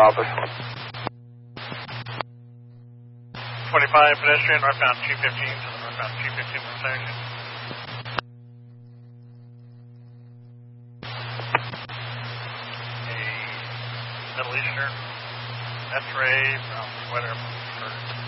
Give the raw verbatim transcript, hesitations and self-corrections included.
office. twenty-five pedestrian, northbound two fifteen to the northbound two fifteen intersection. A Middle Eastern X-ray from sweater.